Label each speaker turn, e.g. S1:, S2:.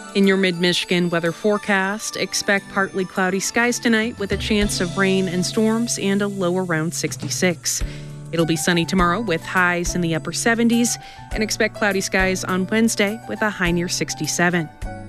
S1: In your mid-Michigan weather forecast, expect partly cloudy skies tonight with a chance of rain and storms and a low around 66. It'll be sunny tomorrow with highs in the upper 70s, and expect cloudy skies on Wednesday with a high near 67.